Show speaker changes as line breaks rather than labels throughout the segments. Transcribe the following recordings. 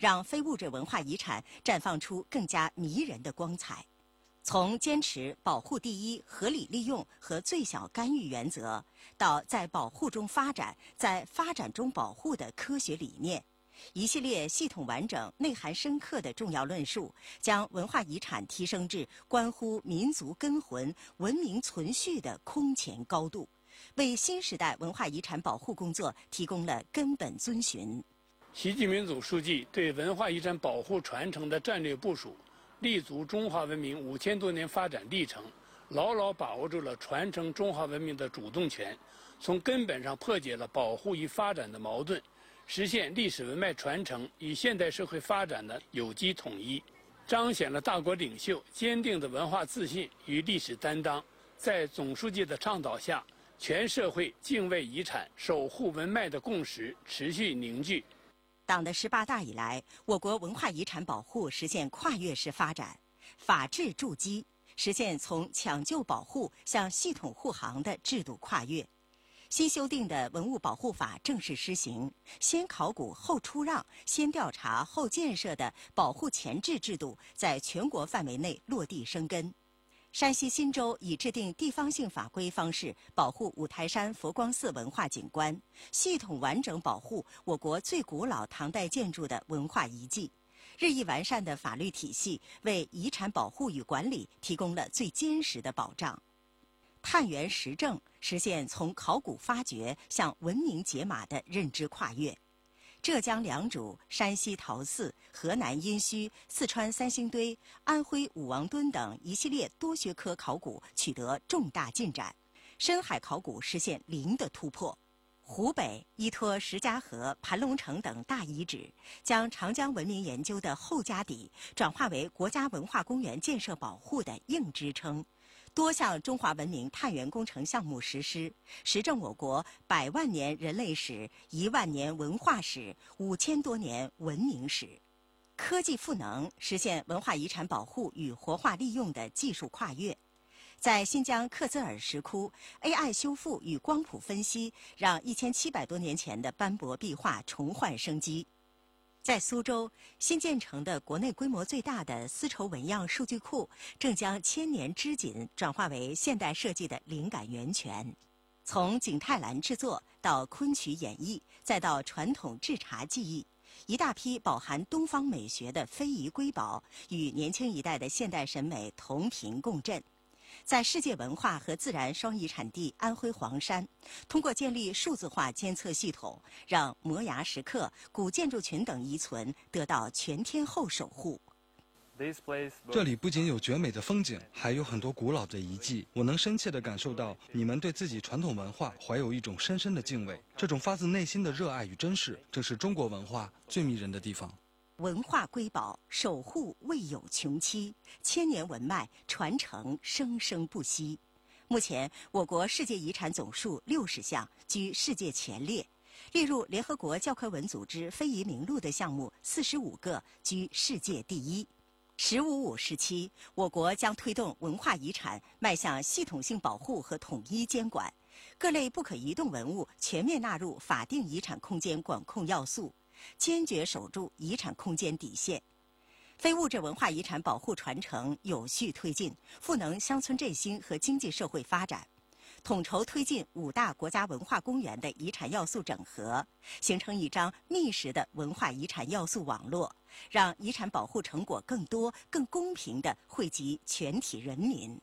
让非物质文化遗产绽放出更加迷人的光彩。从坚持保护第一、合理利用和最小干预原则，到在保护中发展、在发展中保护的科学理念，一系列系统完整、内涵深刻的重要论述，将文化遗产提升至关乎民族根魂、文明存续的空前高度，为新时代文化遗产保护工作提供了根本遵循。
习近平总书记对文化遗产保护传承的战略部署，立足中华文明5000多年发展历程，牢牢把握住了传承中华文明的主动权，从根本上破解了保护与发展的矛盾，实现历史文脉传承与现代社会发展的有机统一，彰显了大国领袖坚定的文化自信与历史担当。在总书记的倡导下，全社会敬畏遗产、守护文脉的共识持续凝聚。
党的18大以来，我国文化遗产保护实现跨越式发展，法治筑基，实现从抢救保护向系统护航的制度跨越。新修订的文物保护法正式施行，先考古后出让、先调查后建设的保护前置制度在全国范围内落地生根。山西忻州以制定地方性法规方式保护五台山佛光寺文化景观，系统完整保护我国最古老唐代建筑的文化遗迹。日益完善的法律体系为遗产保护与管理提供了最坚实的保障。探源实证，实现从考古发掘向文明解码的认知跨越。浙江良渚、山西陶寺、河南殷墟、四川三星堆、安徽武王墩等一系列多学科考古取得重大进展，深海考古实现零的突破。湖北依托石家河、盘龙城等大遗址，将长江文明研究的后家底转化为国家文化公园建设保护的硬支撑。多项中华文明探源工程项目实施，实证我国100万年人类史、1万年文化史、5000多年文明史。科技赋能，实现文化遗产保护与活化利用的技术跨越。在新疆克孜尔石窟 ，AI 修复与光谱分析让1700多年前的斑驳壁画重焕生机。在苏州，新建成的国内规模最大的丝绸纹样数据库，正将千年织锦转化为现代设计的灵感源泉。从景泰蓝制作到昆曲演绎，再到传统制茶技艺，一大批饱含东方美学的非遗瑰宝，与年轻一代的现代审美同频共振。在世界文化和自然双遗产地安徽黄山，通过建立数字化监测系统，让摩崖石刻、古建筑群等遗存得到全天候守护。
这里不仅有绝美的风景，还有很多古老的遗迹。我能深切地感受到你们对自己传统文化怀有一种深深的敬畏，这种发自内心的热爱与珍视，正是中国文化最迷人的地方。
文化瑰宝守护未有穷期，千年文脉传承生生不息。目前，我国世界遗产总数60项，居世界前列；列入联合国教科文组织非遗名录的项目45个，居世界第一。“15+5”时期，我国将推动文化遗产迈向系统性保护和统一监管，各类不可移动文物全面纳入法定遗产空间管控要素，坚决守住遗产空间底线。非物质文化遗产保护传承有序推进，赋能乡村振兴和经济社会发展。统筹推进5大国家文化公园的遗产要素整合，形成一张密实的文化遗产要素网络，让遗产保护成果更多、更公平地惠及全体人民。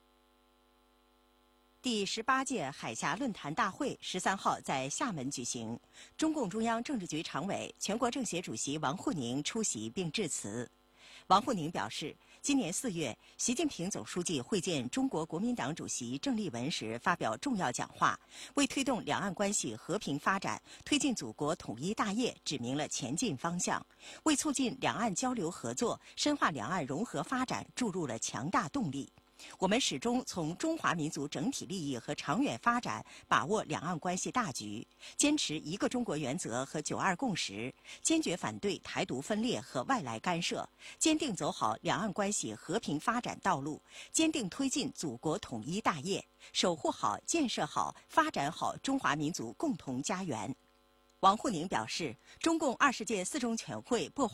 第18届海峡论坛大会13号在厦门举行，中共中央政治局常委、全国政协主席王沪宁出席并致辞。王沪宁表示，今年4月，习近平总书记会见中国国民党主席郑丽文时发表重要讲话，为推动两岸关系和平发展、推进祖国统一大业指明了前进方向，为促进两岸交流合作、深化两岸融合发展注入了强大动力。我们始终从中华民族整体利益和长远发展把握两岸关系大局，坚持一个中国原则和9·2共识，坚决反对台独分裂和外来干涉，坚定走好两岸关系和平发展道路，坚定推进祖国统一大业，守护好、建设好、发展好中华民族共同家园。王沪宁表示，中共20届4中全会不